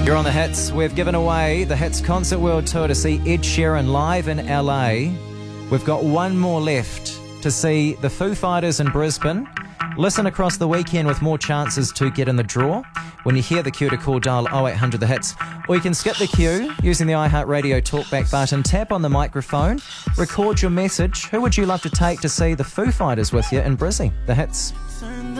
You're on The Hits. We've given away the Hits Concert World Tour to see Ed Sheeran live in LA. We've got one more left to see the Foo Fighters in Brisbane. Listen across the weekend with more chances to get in the draw. When you hear the cue to call, dial 0800 The Hits. Or you can skip the queue using the iHeartRadio talkback button, tap on the microphone, record your message. Who would you love to take to see the Foo Fighters with you in Brizzy? The Hits.